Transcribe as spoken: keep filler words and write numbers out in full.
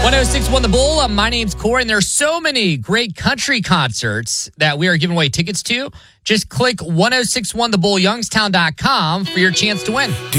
one oh six one The Bull. Uh, my name's Corey, and there's so many great country concerts that we are giving away tickets to. Just click ten sixty-one the bull youngstown dot com for your chance to win.